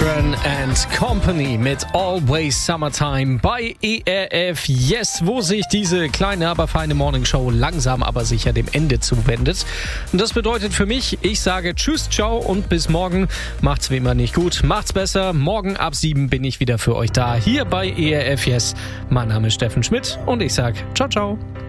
Sheeran and Company mit Always Summertime bei ERF Yes, wo sich diese kleine, aber feine Morningshow langsam, aber sicher dem Ende zuwendet. Und das bedeutet für mich, ich sage Tschüss, ciao und bis morgen. Macht's wie immer nicht gut, macht's besser. Morgen ab 7 bin ich wieder für euch da, hier bei ERF Yes. Mein Name ist Steffen Schmidt und ich sag ciao, ciao.